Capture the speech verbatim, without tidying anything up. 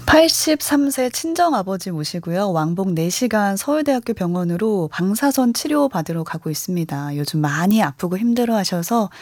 팔십삼 세 친정아버지 모시고요. 왕복 네 시간 서울대학교 병원으로 방사선 치료 받으러 가고 있습니다. 요즘 많이 아프고 힘들어하셔서